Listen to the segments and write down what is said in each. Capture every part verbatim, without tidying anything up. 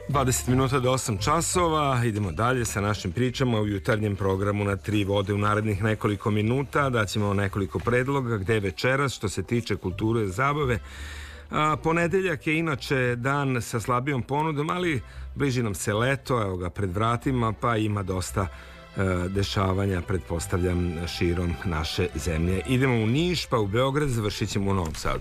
dvadeset minuta do osam časova, idemo dalje sa našim pričama u jutarnjem programu na Tri vode u narednih nekoliko minuta. Daćemo nekoliko predloga gde večeras što se tiče kulture i zabave. A, ponedeljak je inače dan sa slabijom ponudom, ali bliži nam se leto, evo ga pred vratima, pa ima dosta e, dešavanja, pretpostavljam, širom naše zemlje. Idemo u Niš, pa u Beograd, završit ćemo u Novom Sadu.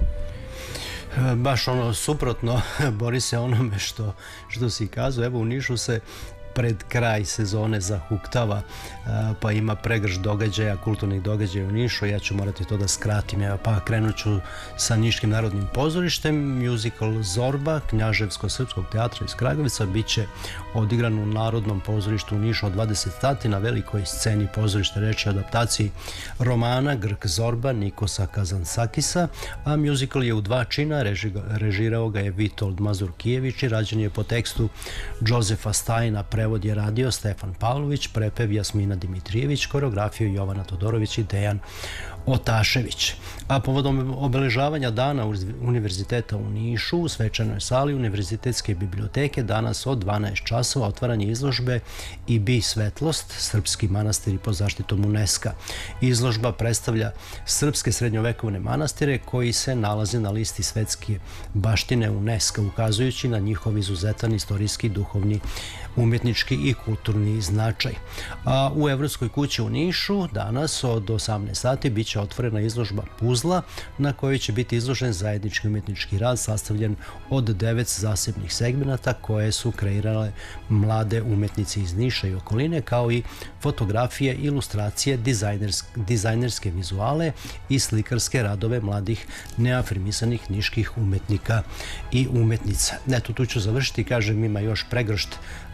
Baš ono suprotno, bori se onome što, što si kazao. Evo u Nišu se pred kraj sezone zahuktava, pa ima pregrš događaja, kulturnih događaja u Nišu. Ja ću morati to da skratim, pa krenut ću sa Niškim narodnim pozorištem. Musical Zorba Knjaževsko-srpskog teatra iz Kragovica bit će odigran u Narodnom pozorištu u Nišu od dvadeset sati na velikoj sceni pozorišta. Reč je o adaptaciji romana Grk Zorba Nikosa Kazansakisa, a musical je u dva čina, režirao ga je Vitold Mazurkijević i rađen je po tekstu Jozefa Stajna. Prevod je radio Stefan Pavlović, prepev Jasmina Dimitrijević, koreografiju Jovana Todorović i Dejan Otašević. A povodom obeležavanja Dana Univerziteta u Nišu u svečanoj sali Univerzitetske biblioteke danas od dvanaest časova otvaranje izložbe I bi svetlost, srpski manastiri pod zaštitom UNESCO. Izložba predstavlja srpske srednjovekovne manastire koji se nalaze na listi svetske baštine UNESCO, ukazujući na njihov izuzetan istorijski, duhovni, umjetnički i kulturni značaj. A u Evropskoj kući u Nišu danas od osamnaest sati bit će otvorena izložba puzla na kojoj će biti izložen zajednički umjetnički rad sastavljen od devet zasebnih segmenata koje su kreirale mlade umjetnici iz Niša i okoline, kao i fotografije, ilustracije, dizajnerske vizuale i slikarske radove mladih neafirmisanih niških umjetnika i umjetnica. Eto, tu ću završiti, kažem, ima još pregršt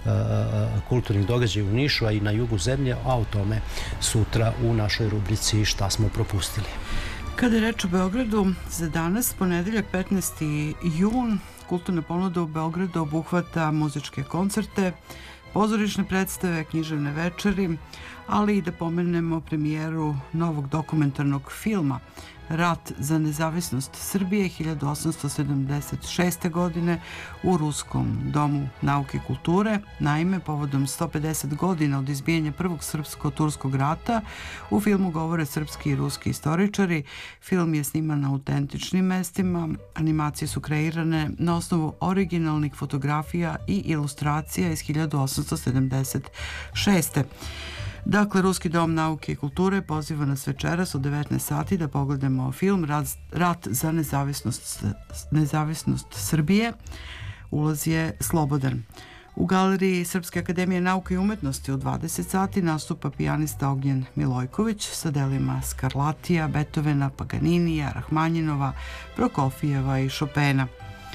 kulturnih događaja u Nišu, a i na jugu zemlje, a o tome sutra u našoj rubrici Šta smo propustili. Kada je reč o Beogradu, za danas, ponedeljak petnaesti jun, kulturna ponuda u Beogradu obuhvata muzičke koncerte, pozorišne predstave, književne večeri, ali i da pomenemo premijeru novog dokumentarnog filma Rat za nezavisnost Srbije hiljadu osamsto sedamdeset šeste. godine u Ruskom domu nauke i kulture. Naime, povodom sto pedeset godina od izbijanja Prvog srpsko-turskog rata u filmu govore srpski i ruski istoričari. Film je sniman na autentičnim mestima, animacije su kreirane na osnovu originalnih fotografija i ilustracija iz hiljadu osamsto sedamdeset šeste. Dakle, Ruski dom nauke i kulture poziva nas večeras od devetnaest sati da pogledamo film Rat za nezavisnost, nezavisnost Srbije. Ulaz je slobodan. U galeriji Srpske akademije nauke i umetnosti u dvadeset sati nastupa pijanista Ognjen Milojković sa delima Skarlatija, Beethovena, Paganinija, Rahmanjinova, Prokofijeva i Šopena.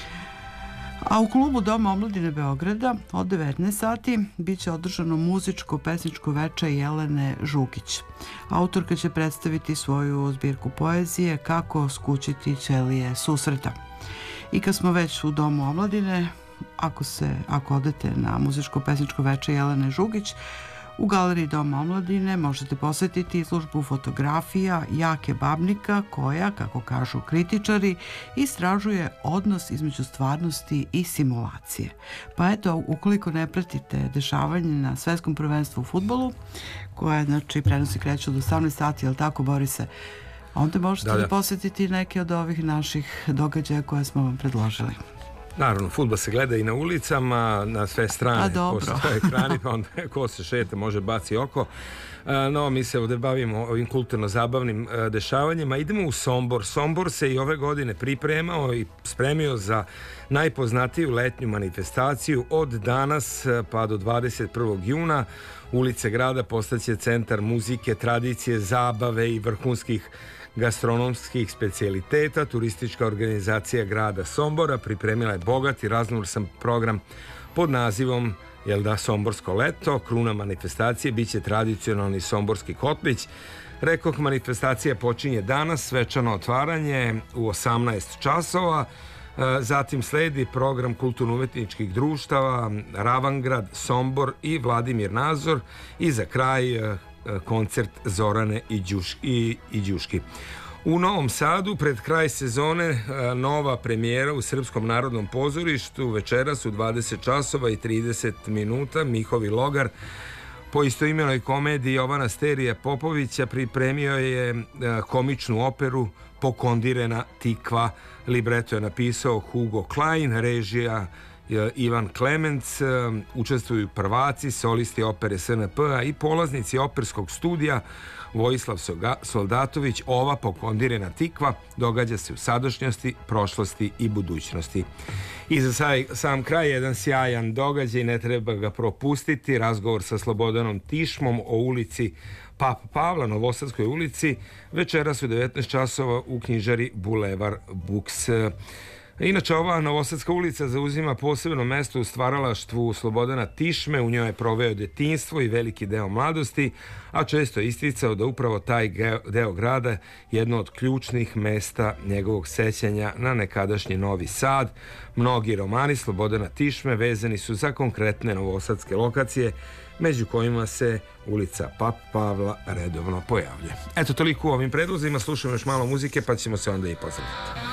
A u klubu Doma omladine Beograda od devetnaest sati bit će održano muzičko-pesničko veče Jelene Žukić. Autorka će predstaviti svoju zbirku poezije Kako skućiti ćelije susreta. I kad smo već u Domu omladine, ako, se, ako odete na muzičko-pesničko veče Jelene Žukić, u galeriji Doma omladine možete posjetiti izložbu fotografija Jake Babnika koja, kako kažu kritičari, istražuje odnos između stvarnosti i simulacije. Pa eto, ukoliko ne pratite dešavanje na svetskom prvenstvu u fudbalu, koje znači prenosi kreću do osamnaest sati, jel tako, Borise? Onda možete da, da. da posjetiti neke od ovih naših događaja koje smo vam predložili. Naravno, fudbal se gleda i na ulicama, na sve strane, postoje ekrani, pa onda ko se šeta može baci oko. No, mi se ovdje bavimo ovim kulturno-zabavnim dešavanjima. Idemo u Sombor. Sombor se i ove godine pripremao i spremio za najpoznatiju letnju manifestaciju. Od danas pa do dvadeset prvog juna ulice grada postaće centar muzike, tradicije, zabave i vrhunskih gastronomskih specijaliteta. Turistička organizacija grada Sombora pripremila je bogat i raznovrstan program pod nazivom jel da, Somborsko leto. Kruna manifestacije biće tradicionalni somborski kotlić. Rekoh, manifestacija počinje danas, svečano otvaranje u osamnaest časova. Zatim sledi program kulturno-umetničkih društava Ravangrad, Sombor i Vladimir Nazor i za kraj koncert Zorane i Đuški. U Novom Sadu pred kraj sezone nova premijera u Srpskom narodnom pozorištu večeras u dvadeset časova i trideset minuta. Mihovi Logar po istoimenoj komediji Jovana Sterije Popovića pripremio je komičnu operu Pokondirena tikva. Libreto je napisao Hugo Klein, režija Ivan Klemenc, učestvuju prvaci, solisti opere S N P-a i polaznici operskog studija Vojislav Soldatović. Ova Pokondirena tikva događa se u sadašnjosti, prošlosti i budućnosti. I za sam kraj jedan sjajan događaj, ne treba ga propustiti, razgovor sa Slobodanom Tišmom o ulici Papa Pavla, Novosadskoj ulici, večeras u devetnaest časova u knjižari Bulevar Books. Inače, ova Novosadska ulica zauzima posebno mesto u stvaralaštvu Slobodana Tišme, u njoj je proveo detinjstvo i veliki deo mladosti, a često je isticao da upravo taj deo grada je jedno od ključnih mesta njegovog sećanja na nekadašnji Novi Sad. Mnogi romani Slobodana Tišme vezani su za konkretne novosadske lokacije, među kojima se ulica Papa Pavla redovno pojavlja. Eto, toliko u ovim predlozima, slušamo još malo muzike pa ćemo se onda i pozdraviti.